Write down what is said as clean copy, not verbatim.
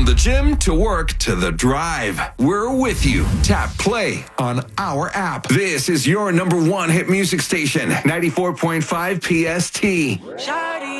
From the gym to work to the drive, we're with you. Tap play on our app. This is your number one hit music station, 94.5 PST.